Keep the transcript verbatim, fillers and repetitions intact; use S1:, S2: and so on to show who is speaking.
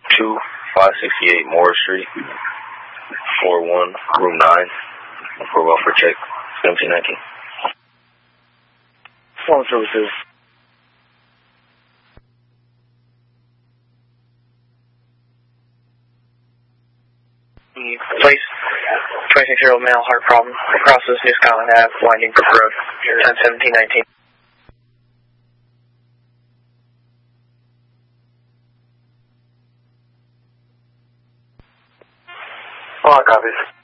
S1: two, five sixty-eight Morris Street, four one, room nine, for welfare check, seventeen nineteen.
S2: Phone services. Place twenty-six-year-old male, heart problem, across this New Scotland Ave, winding Brook Road, ten seventeen nineteen. All right, copies.